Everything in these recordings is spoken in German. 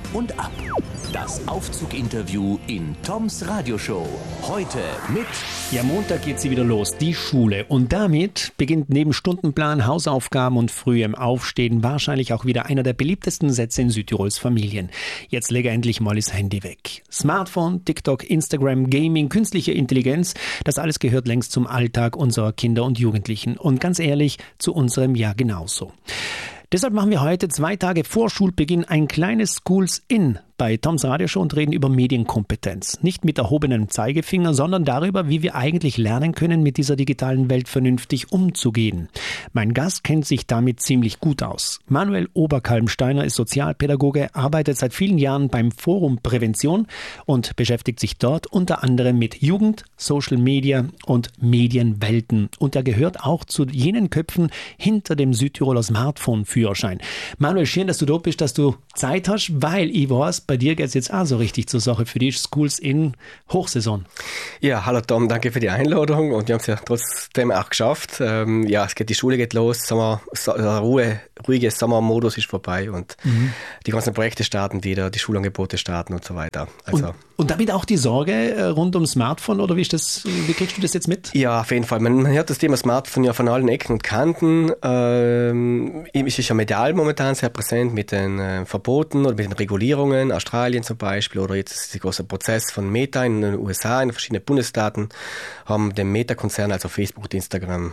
und ab. Das Aufzug-Interview in Toms Radioshow. Heute mit... Ja, Montag geht sie wieder los, die Schule. Und damit beginnt neben Stundenplan, Hausaufgaben und frühem Aufstehen wahrscheinlich auch wieder einer der beliebtesten Sätze in Südtirols Familien. Jetzt lege endlich mal das Handy weg. Smartphone, TikTok, Instagram, Gaming, künstliche Intelligenz, das alles gehört längst zum Alltag unserer Kinder und Jugendlichen. Und ganz ehrlich, zu unserem Jahr genauso. Deshalb machen wir heute 2 Tage vor Schulbeginn ein kleines Schools In bei Toms Radioshow und reden über Medienkompetenz. Nicht mit erhobenem Zeigefinger, sondern darüber, wie wir eigentlich lernen können, mit dieser digitalen Welt vernünftig umzugehen. Mein Gast kennt sich damit ziemlich gut aus. Manuel Oberkalmsteiner ist Sozialpädagoge, arbeitet seit vielen Jahren beim Forum Prävention und beschäftigt sich dort unter anderem mit Jugend, Social Media und Medienwelten. Und er gehört auch zu jenen Köpfen hinter dem Südtiroler Smartphone-Führerschein. Manuel, schön, dass du da bist, dass du Zeit hast, weil ich weiß, bei dir geht es jetzt auch so richtig zur Sache. Für dich Schools in Hochsaison. Ja, hallo Tom, danke für die Einladung und wir haben es ja trotzdem auch geschafft. Die Schule geht los, ruhiger Sommermodus ist vorbei und die ganzen Projekte starten wieder, die Schulangebote starten und so weiter. Also und damit auch die Sorge rund ums Smartphone oder wie kriegst du das jetzt mit? Ja, auf jeden Fall. Man hört das Thema Smartphone ja von allen Ecken und Kanten. Es ist ja medial momentan sehr präsent mit den Verboten oder mit den Regulierungen, Australien zum Beispiel, oder jetzt ist der große Prozess von Meta in den USA, in verschiedenen Bundesstaaten, haben den Meta-Konzern, also Facebook und Instagram,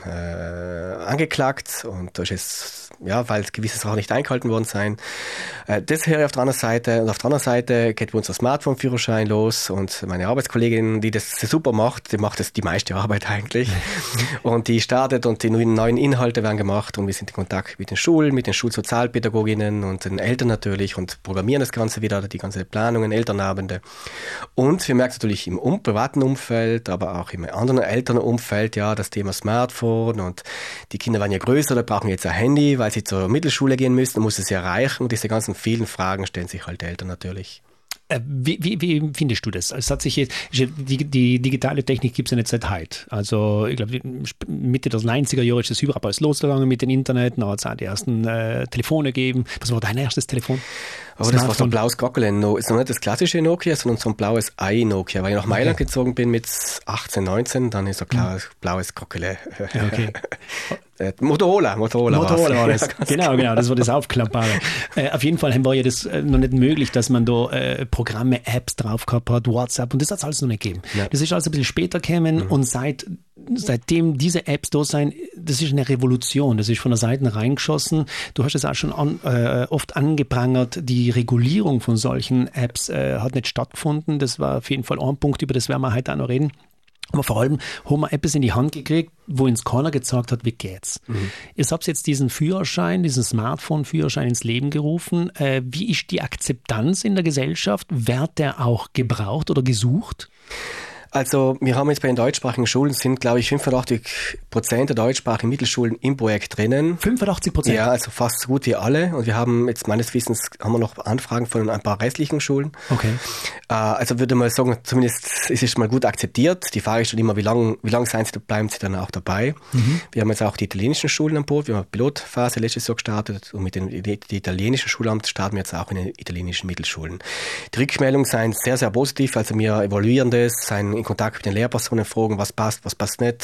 angeklagt und da ist es, weil gewisse Sachen nicht eingehalten worden sein. Das höre ich auf der anderen Seite. Und auf der anderen Seite geht bei uns der Smartphone-Führerschein los und meine Arbeitskollegin, die das super macht, die macht das die meiste Arbeit eigentlich. Und die startet und die neuen Inhalte werden gemacht und wir sind in Kontakt mit den Schulen, mit den Schulsozialpädagoginnen und den Eltern natürlich und programmieren das Ganze wieder, die ganze Planungen, Elternabende. Und wir merken natürlich im privaten Umfeld, aber auch im anderen Elternumfeld, ja, das Thema Smartphone und die Kinder werden ja größer, da brauchen jetzt ein Handy, weil sie zur Mittelschule gehen müssen, muss es erreichen und diese ganzen vielen Fragen stellen sich halt Eltern natürlich. Wie findest du das? Es hat sich jetzt, die digitale Technik gibt es ja nicht seit heute. Also ich glaube, Mitte der 90er Jahre ist das überhaupt alles losgegangen mit dem Internet. Dann hat es auch die ersten Telefone gegeben. Was war dein erstes Telefon? Aber das war so ein blaues Gockeln. Ist noch nicht das klassische Nokia, sondern so ein blaues Nokia. Weil ich nach Mailand gezogen bin mit 18, 19, dann ist so ein blaues Gockele. Okay. Motorola war das. Genau, das war das Aufklappbare. Auf jeden Fall war ja das noch nicht möglich, dass man da Programme, Apps drauf gehabt hat, WhatsApp, und das hat es alles noch nicht gegeben. Ja. Das ist alles ein bisschen später gekommen und seitdem diese Apps da sind, das ist eine Revolution, das ist von der Seite reingeschossen. Du hast es auch schon oft angeprangert, die Regulierung von solchen Apps hat nicht stattgefunden. Das war auf jeden Fall ein Punkt, über das werden wir heute auch noch reden. Aber vor allem haben wir etwas in die Hand gekriegt, wo uns keiner gezeigt hat, wie geht's. Ich habe jetzt diesen Führerschein, diesen Smartphone-Führerschein ins Leben gerufen. Wie ist die Akzeptanz in der Gesellschaft? Wird der auch gebraucht oder gesucht? Also wir haben jetzt bei den deutschsprachigen Schulen sind, glaube ich, 85% der deutschsprachigen Mittelschulen im Projekt drinnen. 85%? Ja, also fast so gut wie alle. Und wir haben jetzt meines Wissens noch Anfragen von ein paar restlichen Schulen. Okay. Also würde man sagen, zumindest ist es mal gut akzeptiert. Die Frage ist schon immer, wie lang bleiben sie dann auch dabei. Wir haben jetzt auch die italienischen Schulen an Bord. Wir haben eine Pilotphase letztes Jahr gestartet und mit dem italienischen Schulamt starten wir jetzt auch in den italienischen Mittelschulen. Die Rückmeldungen sind sehr, sehr positiv. Also wir evaluieren das, sind in Kontakt mit den Lehrpersonen, fragen, was passt nicht,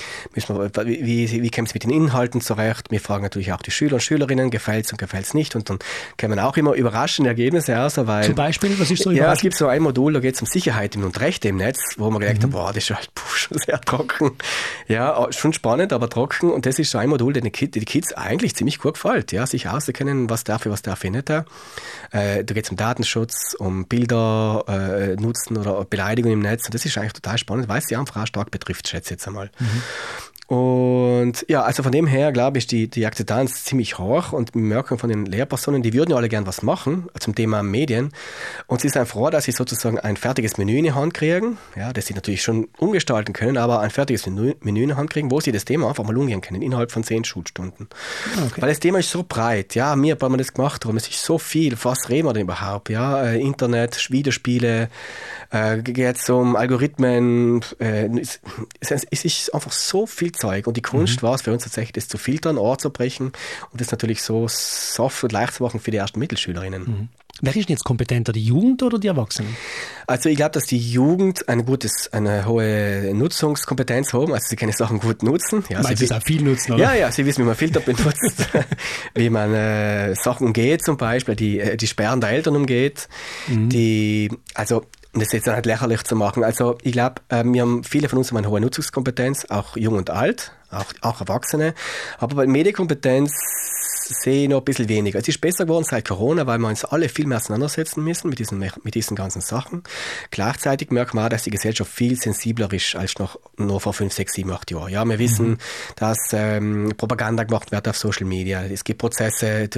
wie kommt es mit den Inhalten zurecht. Wir fragen natürlich auch die Schüler und Schülerinnen, gefällt es und gefällt es nicht, und dann kommen auch immer überraschende Ergebnisse raus. Weil, zum Beispiel, was ist so überraschend? Ja, es gibt so ein Modul, da geht es um Sicherheit und Rechte im Netz, wo man gedacht hat, das ist halt schon sehr trocken. Ja, schon spannend, aber trocken, und das ist so ein Modul, den die Kids eigentlich ziemlich gut gefällt, ja, sich auszukennen, was darf ich nicht. Da geht es um Datenschutz, um Bilder nutzen oder Beleidigungen im Netz, und das ist eigentlich total spannend, weil es die Frau stark betrifft, schätze ich jetzt einmal. Und ja, also von dem her, glaube ich, die Akzeptanz ziemlich hoch, und wir merken von den Lehrpersonen, die würden ja alle gern was machen zum Thema Medien, und sie sind froh, dass sie sozusagen ein fertiges Menü in die Hand kriegen, ja, das sie natürlich schon umgestalten können, aber ein fertiges Menü in die Hand kriegen, wo sie das Thema einfach mal umgehen können, innerhalb von 10 Schulstunden. Okay. Weil das Thema ist so breit, ja, wir haben das gemacht haben, es ist so viel, was reden wir denn überhaupt, ja, Internet, Videospiele, geht es um Algorithmen, es ist einfach so viel Zeug, und die Kunst war es für uns tatsächlich, das zu filtern, anzubrechen und das natürlich so soft und leicht zu machen für die ersten Mittelschülerinnen. Wer ist denn jetzt kompetenter, die Jugend oder die Erwachsenen? Also ich glaube, dass die Jugend eine hohe Nutzungskompetenz haben. Also sie können Sachen gut nutzen. Ja, Weil sie es auch viel nutzen, oder? Ja, sie wissen, wie man Filter benutzt, wie man Sachen umgeht zum Beispiel, die Sperren der Eltern umgeht. Und das ist jetzt nicht lächerlich zu machen. Also ich glaube, viele von uns haben eine hohe Nutzungskompetenz, auch jung und alt, auch Erwachsene. Aber bei Medienkompetenz sehe ich noch ein bisschen weniger. Es ist besser geworden seit Corona, weil wir uns alle viel mehr auseinandersetzen müssen mit diesen ganzen Sachen. Gleichzeitig merken wir auch, dass die Gesellschaft viel sensibler ist als noch nur vor 5, 6, 7, 8 Jahren. Ja, wir wissen, dass Propaganda gemacht wird auf Social Media. Es gibt Prozesse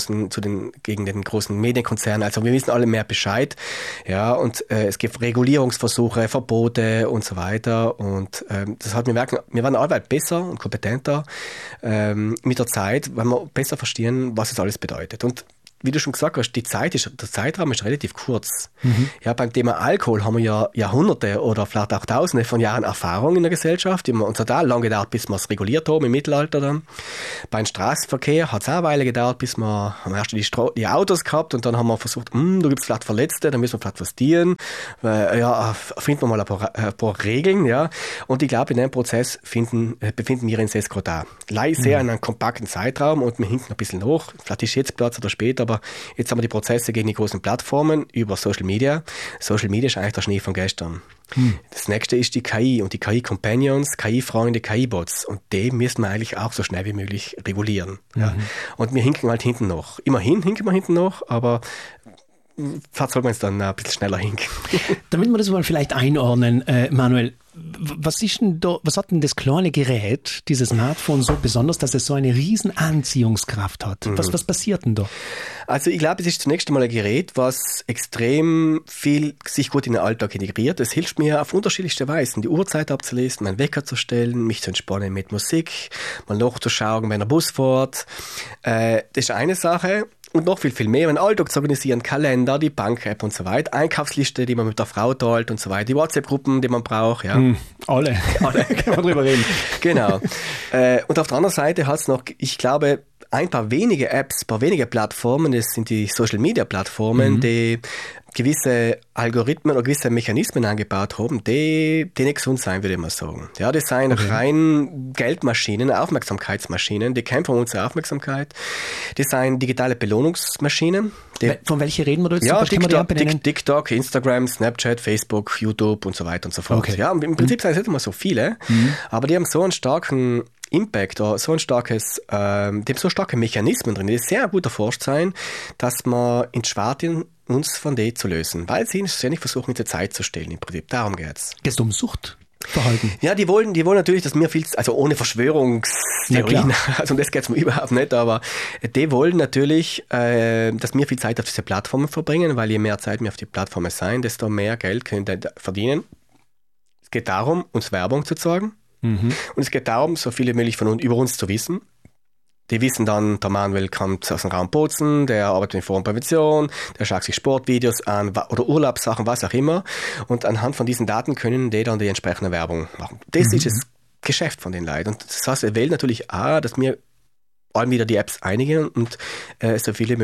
gegen den großen Medienkonzernen. Also wir wissen alle mehr Bescheid. Ja, und es gibt Regulierungsversuche, Verbote und so weiter. Und wir merken, wir werden alle besser und kompetenter mit der Zeit, weil wir besser verstehen, was es alles bedeutet. Und wie du schon gesagt hast, der Zeitraum ist relativ kurz. Ja, beim Thema Alkohol haben wir ja Jahrhunderte oder vielleicht auch Tausende von Jahren Erfahrung in der Gesellschaft. Uns hat auch lange gedauert, bis wir es reguliert haben, im Mittelalter dann. Beim Straßenverkehr hat es auch eine Weile gedauert, bis wir erst die Autos gehabt und dann haben wir versucht, da gibt es vielleicht Verletzte, da müssen wir vielleicht was tun. Finden wir mal ein paar Regeln. Ja. Und ich glaube, in dem Prozess befinden wir uns jetzt gerade auch. Sehr in einem kompakten Zeitraum und wir hinken ein bisschen hoch. Vielleicht ist jetzt Platz oder später, aber jetzt haben wir die Prozesse gegen die großen Plattformen über Social Media. Social Media ist eigentlich der Schnee von gestern. Das nächste ist die KI und die KI-Companions, KI-Freunde, KI-Bots. Und die müssen wir eigentlich auch so schnell wie möglich regulieren. Ja. Und wir hinken halt hinten noch. Immerhin hinken wir hinten noch, aber vielleicht sollten wir uns dann ein bisschen schneller hinken. Damit wir das mal vielleicht einordnen, Manuel, was hat denn das kleine Gerät, dieses Smartphone, so besonders, dass es so eine riesen Anziehungskraft hat? Was passiert denn da? Also ich glaube, es ist zunächst einmal ein Gerät, was extrem viel sich gut in den Alltag integriert. Es hilft mir auf unterschiedlichste Weisen, die Uhrzeit abzulesen, meinen Wecker zu stellen, mich zu entspannen mit Musik, mal nachzuschauen, wenn der Bus fährt. Das ist eine Sache. Und noch viel, viel mehr, einen Alltag zu organisieren, Kalender, die Bank-App und so weiter, Einkaufsliste, die man mit der Frau teilt und so weiter, die WhatsApp-Gruppen, die man braucht. Ja. Alle, kann man drüber reden. Genau. Und auf der anderen Seite hat es noch, ich glaube, ein paar wenige Apps, ein paar wenige Plattformen, das sind die Social-Media-Plattformen, die gewisse Algorithmen oder gewisse Mechanismen eingebaut haben, die nicht gesund sein, würde ich mal sagen. Ja, das sind rein Geldmaschinen, Aufmerksamkeitsmaschinen, die kämpfen um unsere Aufmerksamkeit. Das sind digitale Belohnungsmaschinen. Von welchen reden wir da jetzt? Ja, TikTok, Instagram, Snapchat, Facebook, YouTube und so weiter und so fort. Okay. Ja, im Prinzip sind es nicht immer so viele, aber die haben so einen starken Impact oder so ein die haben so starke Mechanismen drin, die sehr gut erforscht sein, dass wir ins Schwarten uns von denen zu lösen, weil sie ständig versuchen, mit der Zeit zu stehlen, im Prinzip. Darum geht's. Geht es um Suchtverhalten? Ja, die wollen natürlich, dass wir also ohne Verschwörungstheorien, also um das geht's mir überhaupt nicht, aber die wollen natürlich, dass wir viel Zeit auf diese Plattformen verbringen, weil je mehr Zeit wir auf die Plattformen sein, desto mehr Geld können die verdienen. Es geht darum, uns Werbung zu zeigen. Und es geht darum, so viele wie möglich von uns über uns zu wissen. Die wissen dann, der Manuel kommt aus dem Raum Bozen, der arbeitet in Prävention, der schaut sich Sportvideos an oder Urlaubssachen, was auch immer. Und anhand von diesen Daten können die dann die entsprechende Werbung machen. Das ist das Geschäft von den Leuten. Und das heißt, er will natürlich auch, dass wir allem wieder die Apps einigen und so lange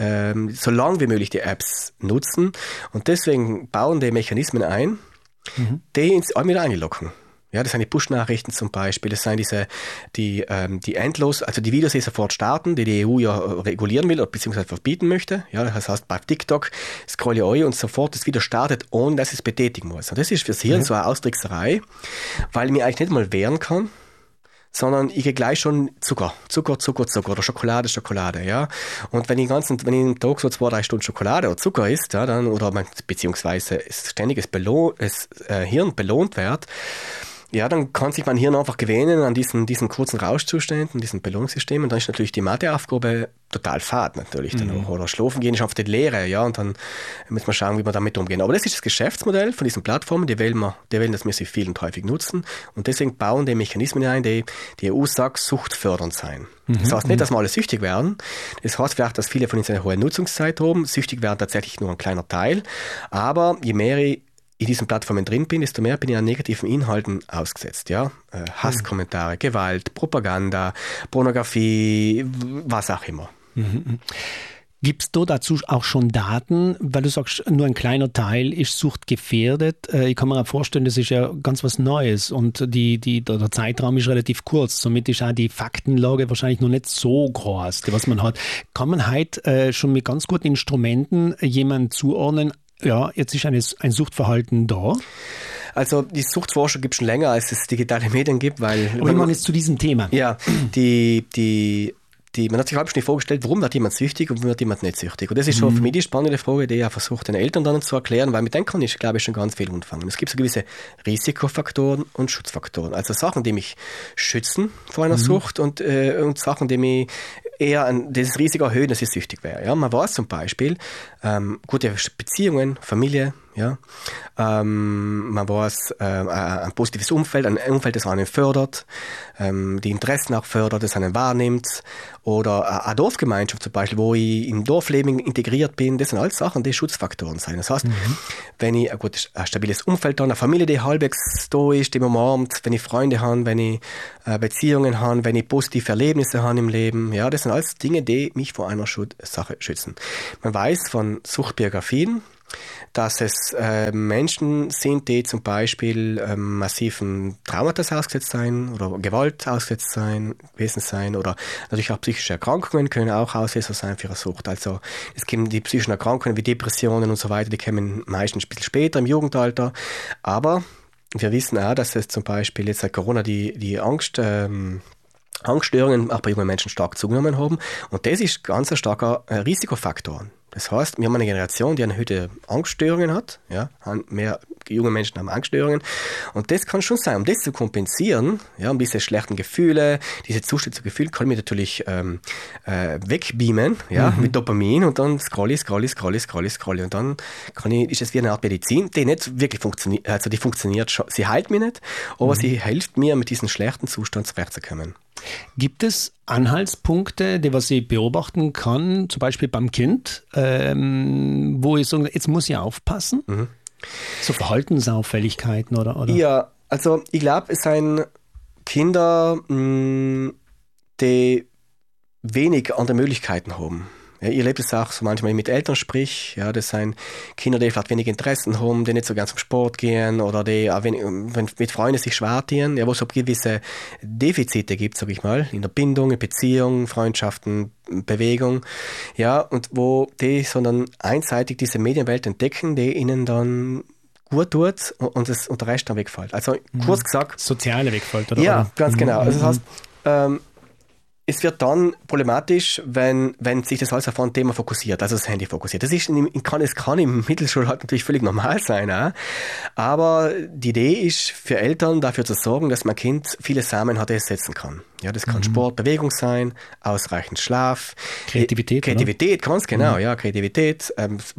wie möglich die Apps nutzen. Und deswegen bauen die Mechanismen ein, die uns allem wieder einlocken. Ja, das sind die Push-Nachrichten zum Beispiel, das sind die endlos, also die Videos, die sofort starten, die EU ja regulieren will oder beziehungsweise verbieten möchte. Ja, das heißt, bei TikTok scrolle ich und sofort das Video startet, ohne dass ich es betätigen muss. Und das ist fürs Hirn so eine Austrickserei, weil ich mich eigentlich nicht mal wehren kann, sondern ich gehe gleich schon Zucker oder Schokolade, ja. Und wenn ich am Tag so 2-3 Stunden Schokolade oder Zucker isst, ja, dann, beziehungsweise ständig das Hirn belohnt wird, ja, dann kann sich mein Hirn einfach gewöhnen an diesen kurzen Rauschzuständen, diesem Belohnungssystem, und dann ist natürlich die Matheaufgabe total fad natürlich dann auch. Oder schlafen gehen ist einfach die Leere, ja, und dann müssen wir schauen, wie wir damit umgehen. Aber das ist das Geschäftsmodell von diesen Plattformen, die wollen, dass wir sie viel und häufig nutzen, und deswegen bauen die Mechanismen ein, die EU sagt, suchtfördernd sein. Das heißt nicht, dass wir alle süchtig werden. Das heißt vielleicht, dass viele von uns eine hohe Nutzungszeit haben. Süchtig werden tatsächlich nur ein kleiner Teil. Aber je mehr ich in diesen Plattformen drin bin, desto mehr bin ich an negativen Inhalten ausgesetzt. Ja? Hasskommentare, Gewalt, Propaganda, Pornografie, was auch immer. Gibt es da dazu auch schon Daten, weil du sagst, nur ein kleiner Teil ist suchtgefährdet? Ich kann mir auch vorstellen, das ist ja ganz was Neues und der Zeitraum ist relativ kurz. Somit ist auch die Faktenlage wahrscheinlich noch nicht so groß, was man hat. Kann man heute schon mit ganz guten Instrumenten jemanden zuordnen, ja, jetzt ist ein Suchtverhalten da? Also die Suchtforschung gibt es schon länger, als es digitale Medien gibt, weil... Aber man ist zu diesem Thema. Ja, man hat sich halb schon vorgestellt, warum wird jemand süchtig und warum wird jemand nicht süchtig. Und das ist schon für mich die spannende Frage, die ich auch versuche, den Eltern dann zu erklären, weil mit denen kann ich, glaube ich, schon ganz viel anfangen. Es gibt so gewisse Risikofaktoren und Schutzfaktoren. Also Sachen, die mich schützen vor einer Sucht und Sachen, die mich eher dieses Risiko erhöhen, dass ich süchtig wäre. Ja, man weiß zum Beispiel, gute Beziehungen, Familie, ja, man weiß, ein positives Umfeld, ein Umfeld, das einen fördert, die Interessen auch fördert, das einen wahrnimmt, oder eine Dorfgemeinschaft zum Beispiel, wo ich im Dorfleben integriert bin, das sind alles Sachen, die Schutzfaktoren sein. Das heißt, wenn ich ein stabiles Umfeld habe, eine Familie, die halbwegs da ist, die man umarmt, wenn ich Freunde habe, wenn ich Beziehungen habe, wenn ich positive Erlebnisse habe im Leben, ja, das sind alles Dinge, die mich vor einer Sache schützen. Man weiß von Suchtbiografien, dass es Menschen sind, die zum Beispiel massiven Traumata ausgesetzt sein oder Gewalt ausgesetzt gewesen sein oder natürlich auch psychische Erkrankungen können auch Auslöser sein für eine Sucht. Also es gibt die psychischen Erkrankungen wie Depressionen und so weiter, die kommen meistens ein bisschen später im Jugendalter, aber wir wissen auch, dass es zum Beispiel jetzt seit Corona die Angststörungen auch bei jungen Menschen stark zugenommen haben und das ist ganz ein starker Risikofaktor. Das heißt, wir haben eine Generation, die eine erhöhte Angststörungen hat. Ja, mehr junge Menschen haben Angststörungen. Und das kann schon sein, um das zu kompensieren, ja, um diese schlechten Gefühle, diese Zustände zu Gefühlen, kann ich mich natürlich wegbeamen, ja, mit Dopamin und dann scroll ich. Und dann ist es wie eine Art Medizin, die nicht wirklich funktioniert. Also die funktioniert schon, sie heilt mich nicht, aber sie hilft mir, mit diesem schlechten Zustand zurechtzukommen. Gibt es Anhaltspunkte, die was ich beobachten kann, zum Beispiel beim Kind, wo ich sage, jetzt muss ich aufpassen? So Verhaltensauffälligkeiten oder? Ja, also ich glaube, es sind Kinder, die wenig andere Möglichkeiten haben. Ja, ich erlebe das auch so manchmal mit Eltern sprich. Ja, das sind Kinder, die vielleicht wenig Interessen haben, die nicht so gern zum Sport gehen oder die auch mit Freunden sich schwer tun, ja, wo es so gewisse Defizite gibt, sag ich mal, in der Bindung, in Beziehung, Freundschaften, Bewegung. Ja, und wo die sondern einseitig diese Medienwelt entdecken, die ihnen dann gut tut und der Rest dann wegfällt. Also kurz gesagt... Soziale wegfällt, oder? Ja, ganz genau. Also das heißt, es wird dann problematisch, wenn sich das alles auf ein Thema fokussiert, also das Handy fokussiert. Es kann im Mittelschulalter natürlich völlig normal sein, auch. Aber die Idee ist für Eltern dafür zu sorgen, dass mein Kind viele Samen hat, die es setzen kann. Ja, das kann Sport, Bewegung sein, ausreichend Schlaf. Kreativität, ganz genau, ja, Kreativität,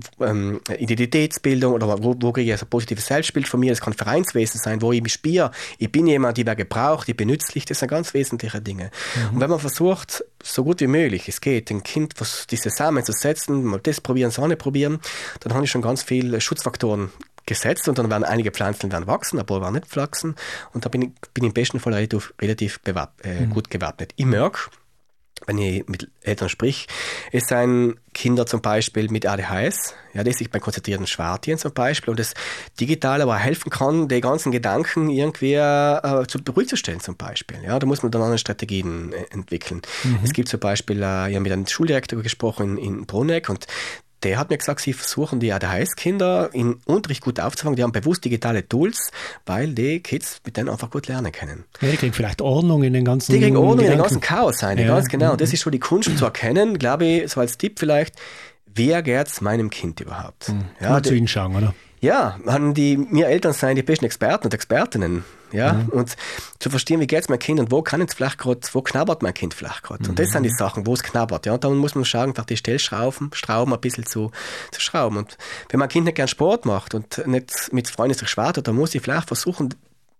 Identitätsbildung oder wo kriege ich ein positives Selbstbild von mir. Das kann Vereinswesen sein, wo ich mich spüre, ich bin jemand, ich werde gebraucht, ich bin nützlich, das sind ganz wesentliche Dinge. Und wenn man versucht, so gut wie möglich, es geht, dem Kind diese Samen zu setzen, mal das probieren, das andere probieren, dann habe ich schon ganz viele Schutzfaktoren gesetzt und dann werden einige Pflanzen wachsen, aber werden nicht wachsen und da bin ich im besten Fall relativ gut gewappnet. Ich merke, wenn ich mit Eltern sprich, es sind Kinder zum Beispiel mit ADHS, ja, die sich beim konzentrierten Schwartieren zum Beispiel und das Digitale aber helfen kann, die ganzen Gedanken irgendwie ruhig zu stellen zum Beispiel. Ja, da muss man dann andere Strategien entwickeln. Es gibt zum Beispiel, ich habe mit einem Schuldirektor gesprochen in Bruneck und der hat mir gesagt, sie versuchen die ADHS-Kinder im Unterricht gut aufzufangen. Die haben bewusst digitale Tools, weil die Kids mit denen einfach gut lernen können. Ja, die kriegen vielleicht Ordnung in den ganzen Die kriegen Ordnung Gedanken. in den ganzen Chaos rein, ja. Ganz genau. Das ist schon die Kunst zu erkennen, glaube ich, so als Tipp vielleicht, wer geht's meinem Kind überhaupt? Ja, mal zu ihnen schauen, oder? Ja, wir Eltern sein die besten Experten und Expertinnen. Ja, und zu verstehen, wie geht's meinem Kind und wo knabbert mein Kind vielleicht gerade. Und das sind die Sachen, wo es knabbert. Ja, und dann muss man schauen, die Stellschrauben ein bisschen zu schrauben. Und wenn mein Kind nicht gern Sport macht und nicht mit Freunden sich schwart, dann muss ich vielleicht versuchen,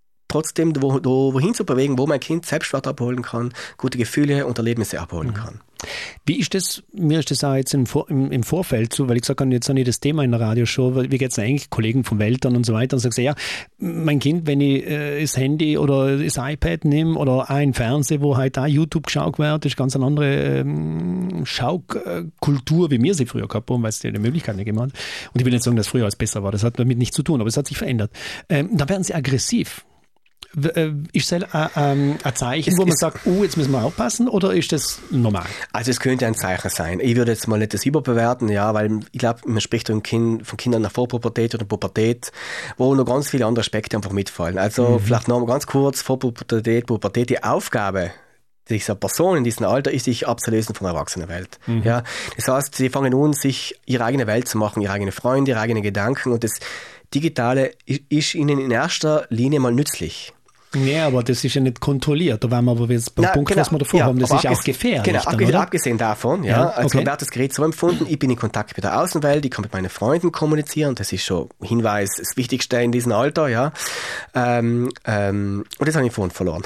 trotzdem wohin zu bewegen, wo mein Kind Selbstwert abholen kann, gute Gefühle und Erlebnisse abholen kann. Wie ist das, mir ist das auch jetzt im Vorfeld so, weil ich gesagt habe, jetzt habe ich das Thema in der Radioshow, wie geht es eigentlich, Kollegen von Weltern und so weiter, und sagst, ja, mein Kind, wenn ich das Handy oder das iPad nehme oder auch ein Fernseher, wo halt auch YouTube geschaut wird, ist ganz eine andere Schaukultur, wie wir sie früher gehabt haben, weil es die Möglichkeit nicht gegeben hat. Und ich will nicht sagen, dass früher alles besser war, das hat damit nichts zu tun, aber es hat sich verändert. Da werden sie aggressiv. Ist das ein Zeichen, wo man sagt, jetzt müssen wir aufpassen, oder ist das normal? Also es könnte ein Zeichen sein. Ich würde jetzt mal nicht das überbewerten, ja, weil ich glaube, man spricht von Kindern nach Vorpubertät oder Pubertät, wo noch ganz viele andere Aspekte einfach mitfallen. Also vielleicht noch mal ganz kurz, Vorpubertät, Pubertät, die Aufgabe dieser Person in diesem Alter ist, sich abzulösen von der Erwachsenenwelt. Ja, das heißt, sie fangen an, sich ihre eigene Welt zu machen, ihre eigenen Freunde, ihre eigenen Gedanken, und das Digitale ist ihnen in erster Linie mal nützlich. Ja, aber das ist ja nicht kontrolliert. Da waren wir aber jetzt beim Punkt, was wir davor haben. Das ist ja auch gefährlich. Genau, abgesehen davon, also man wird das Gerät so empfunden, ich bin in Kontakt mit der Außenwelt, ich kann mit meinen Freunden kommunizieren, das ist schon Hinweis, das Wichtigste in diesem Alter, ja. Und das habe ich vorhin verloren.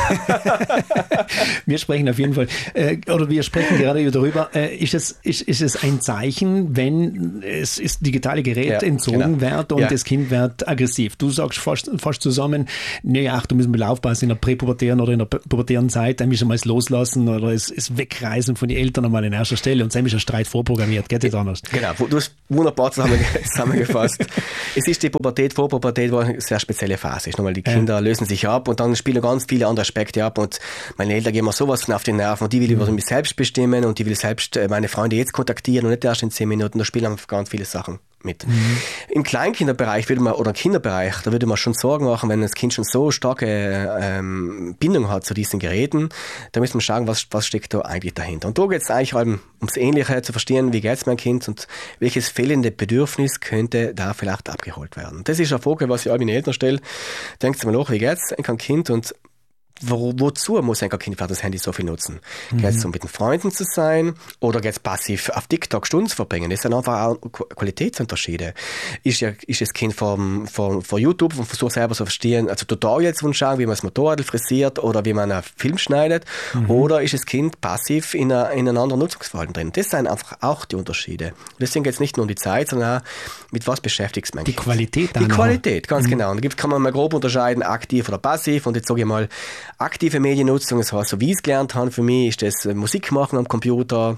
Wir sprechen auf jeden Fall, wir sprechen gerade darüber, ist es ein Zeichen, wenn es digitale Gerät entzogen wird und das Kind wird aggressiv. Du sagst fast zusammen, da müssen wir aufpassen in der präpubertären oder in der pubertären Zeit, dann müssen wir es loslassen oder es wegreißen von den Eltern einmal an erster Stelle, und dann ist ein Streit vorprogrammiert, geht nicht anders. Genau, du hast wunderbar zusammengefasst. Es ist die Pubertät, Vorpubertät war eine sehr spezielle Phase. Nochmal, die Kinder lösen sich ab und dann spielen ganz viele andere Aspekte ab, und meine Eltern gehen mir sowas von auf die Nerven, und die will über mich selbst bestimmen und die will selbst meine Freunde jetzt kontaktieren und nicht erst in 10 Minuten, da spielen einfach ganz viele Sachen mit. Im Kleinkinderbereich oder Kinderbereich, da würde man schon Sorgen machen, wenn das Kind schon so starke Bindung hat zu diesen Geräten, da müssen wir schauen, was steckt da eigentlich dahinter. Und da geht es eigentlich ums Ähnliche, zu verstehen, wie geht es meinem Kind und welches fehlende Bedürfnis könnte da vielleicht abgeholt werden. Das ist eine Frage, was ich all meinen Eltern stelle. Denkt mal nach, wie geht es ein Kind und wozu muss ein Kind für das Handy so viel nutzen? Geht es um mit den Freunden zu sein oder geht es passiv auf TikTok Stunden zu verbringen? Das sind einfach auch Qualitätsunterschiede. Ist das Kind vor YouTube und versucht selber zu verstehen, also Tutorials schauen, wie man das Motorrad frisiert oder wie man einen Film schneidet, oder ist das Kind passiv in einem anderen Nutzungsverhalten drin? Das sind einfach auch die Unterschiede. Deswegen geht es nicht nur um die Zeit, sondern auch, mit was beschäftigt es mein Kind. Die Qualität. Die Qualität, ganz genau. Und da kann man mal grob unterscheiden, aktiv oder passiv, und jetzt sage ich mal, aktive Mediennutzung, das heißt, so wie ich es gelernt habe, für mich ist das Musik machen am Computer,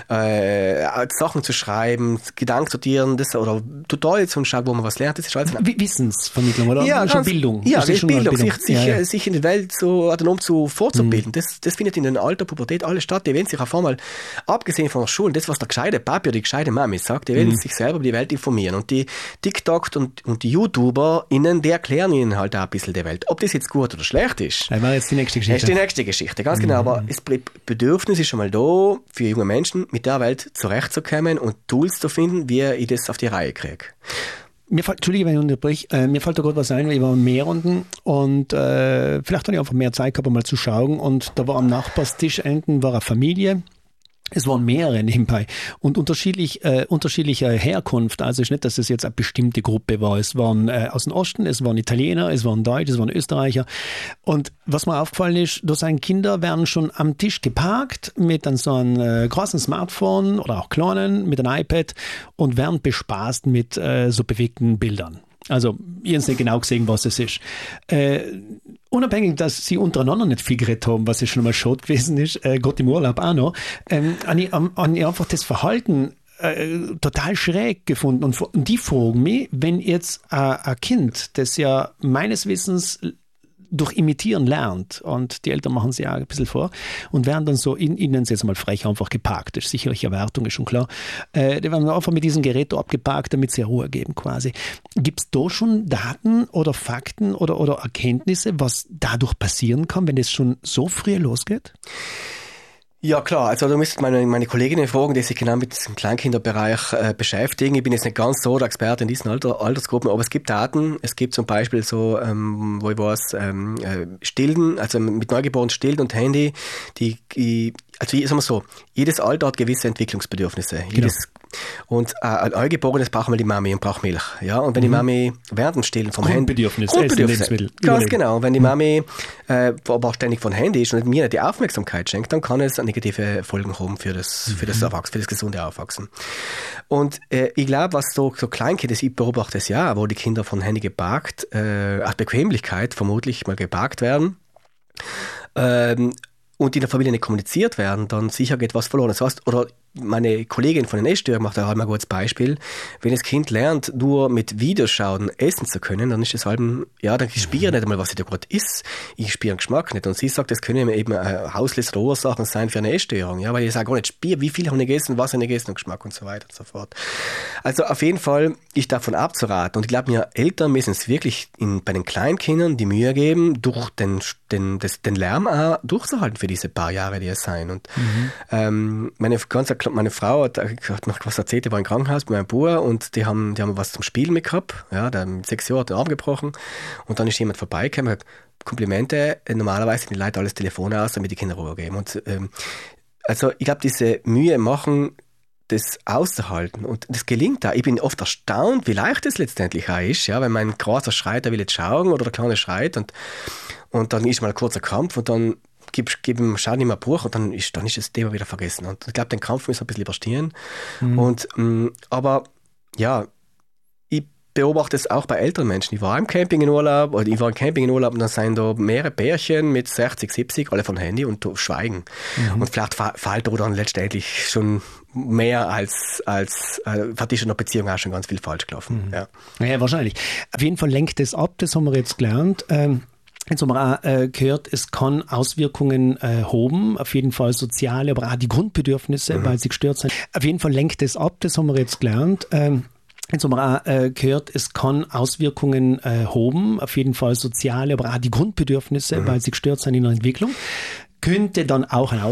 Sachen zu schreiben, Gedanken sortieren, oder Tutorials und schauen, wo man was lernt, das ist alles Wissensvermittlung, oder? Ja, schon Bildung. Ja, das ist Bildung. Sich in der Welt so vorzubilden. Das findet in der Alter, Pubertät alles statt. Die wollen sich auf einmal, abgesehen von der Schule, das, was der gescheite Papi oder die gescheite Mami sagt, die wollen sich selber über die Welt informieren. Und die TikTok und die YouTuber, die erklären ihnen halt auch ein bisschen die Welt. Ob das jetzt gut oder schlecht ist. Die nächste Geschichte. Das ist die nächste Geschichte, ganz genau. Aber das Bedürfnis ist schon mal da, für junge Menschen mit der Welt zurechtzukommen und Tools zu finden, wie ich das auf die Reihe kriege. Entschuldige, wenn ich unterbreche, mir fällt da gerade was ein, weil ich war in Meerenden und vielleicht habe ich einfach mehr Zeit gehabt, mal zu schauen, und da war am Nachbarstisch enden war eine Familie. Es waren mehrere nebenbei und unterschiedlicher Herkunft. Also ist nicht, dass es jetzt eine bestimmte Gruppe war. Es waren aus dem Osten, es waren Italiener, es waren Deutsche, es waren Österreicher. Und was mir aufgefallen ist, da sind Kinder werden schon am Tisch geparkt mit so einem großen Smartphone oder auch kleinen, mit einem iPad, und werden bespaßt mit so bewegten Bildern. Also, ihr habt nicht genau gesehen, was es ist. Unabhängig, dass sie untereinander nicht viel geredet haben, was ja schon mal schade gewesen ist, Gott im Urlaub auch noch, habe ich einfach das Verhalten total schräg gefunden. Und die fragen mich, wenn jetzt ein Kind, das ja meines Wissens durch Imitieren lernt, und die Eltern machen sie ja ein bisschen vor und werden dann so, ihnen jetzt mal frech einfach geparkt. Das ist sicherlich Erwartung, ist schon klar. Die werden einfach mit diesem Gerät abgeparkt, damit sie Ruhe geben quasi. Gibt es da schon Daten oder Fakten oder Erkenntnisse, was dadurch passieren kann, wenn es schon so früh losgeht? Ja klar, also da müsste meine Kolleginnen fragen, die sich genau mit diesem Kleinkinderbereich beschäftigen. Ich bin jetzt nicht ganz so der Experte in diesen Altersgruppen, aber es gibt Daten. Es gibt zum Beispiel so, wo ich weiß, Stillen, also mit Neugeborenen stillen und Handy, also sagen wir so, jedes Alter hat gewisse Entwicklungsbedürfnisse. Genau. Und ein Neugeborenes braucht mal die Mami und braucht Milch. Ja? Und wenn die Mami während dem Stillen vom Handy... Grundbedürfnis. Ganz genau. Und wenn die Mami aber ständig von Handy ist und mir die Aufmerksamkeit schenkt, dann kann es negative Folgen haben für das gesunde Aufwachsen. Und ich glaube, was so Kleinkinder, ich beobachte es ja, wo die Kinder von Handy geparkt, aus Bequemlichkeit vermutlich mal geparkt werden, und in der Familie nicht kommuniziert werden, dann sicher geht was verloren. Das heißt, oder meine Kollegin von den Essstörungen macht da halt mal ein gutes Beispiel. Wenn das Kind lernt, nur mit Videoschauen essen zu können, dann ist das halt, dann spüre ich nicht einmal, was ich da gerade isst. Ich spüre den Geschmack nicht. Und sie sagt, das können eben auslösende Ursachen sein für eine Essstörung. Ja, weil ich sage gar nicht, spüre, wie viel habe ich gegessen, was habe ich gegessen, und Geschmack und so weiter und so fort. Also auf jeden Fall ist davon abzuraten. Und ich glaube, wir Eltern müssen es wirklich bei den Kleinkindern die Mühe geben, durch den Lärm auch durchzuhalten für diese paar Jahre, die es sein. Und meine Frau hat noch was erzählt, die war im Krankenhaus bei meinem Bruder und die haben was zum Spielen mitgehabt. Ja, der mit 6 Jahren hat den Arm gebrochen und dann ist jemand vorbeigekommen und hat Komplimente. Normalerweise sind die Leute alles Telefon aus, damit die Kinder Ruhe geben. Und also ich glaube, diese Mühe machen, das auszuhalten. Und das gelingt da. Ich bin oft erstaunt, wie leicht das letztendlich auch ist. Ja, wenn mein Großer schreit, er will jetzt schauen, oder der Kleine schreit und dann ist mal ein kurzer Kampf und dann schau nicht mehr Buch und dann ist das Thema wieder vergessen. Und ich glaube, den Kampf müssen wir ein bisschen überstehen. Und, aber ja, ich beobachte es auch bei älteren Menschen. Ich war im Camping in Urlaub und dann sind da mehrere Pärchen mit 60, 70, alle von Handy und schweigen. Und vielleicht fällt da dann letztendlich schon mehr als hat in der Beziehung auch schon ganz viel falsch gelaufen. Ja, wahrscheinlich. Auf jeden Fall lenkt es ab, das haben wir jetzt gelernt. Jetzt haben wir auch gehört, es kann Auswirkungen haben, auf jeden Fall soziale, aber auch die Grundbedürfnisse, weil sie gestört sind. Auf jeden Fall lenkt es ab, das haben wir jetzt gelernt. Jetzt haben wir auch gehört, es kann Auswirkungen haben, auf jeden Fall soziale, aber auch die Grundbedürfnisse, weil sie gestört sind in der Entwicklung. Könnte dann auch ein